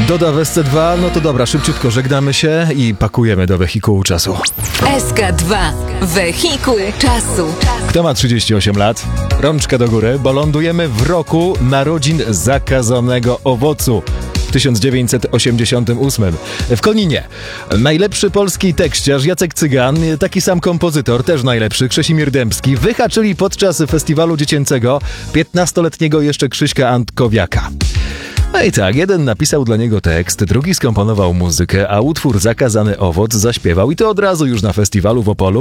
Doda w SC2, no to dobra, szybciutko żegnamy się i pakujemy do wehikułu czasu. SK2. Wehikuł czasu. Kto ma 38 lat? Rączka do góry, bo lądujemy w roku narodzin zakazanego owocu. W 1988. W Koninie. Najlepszy polski tekściarz Jacek Cygan, taki sam kompozytor, też najlepszy, Krzesimir Dębski, wyhaczyli podczas festiwalu dziecięcego 15-letniego jeszcze Krzyśka Antkowiaka. No i tak, jeden napisał dla niego tekst, drugi skomponował muzykę, a utwór Zakazany owoc zaśpiewał i to od razu już na festiwalu w Opolu.